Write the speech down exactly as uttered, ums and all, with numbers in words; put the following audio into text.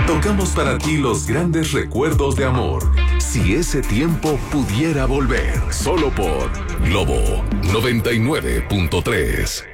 tocamos para ti los grandes recuerdos de amor. Si ese tiempo pudiera volver, solo por Globo noventa y nueve punto tres.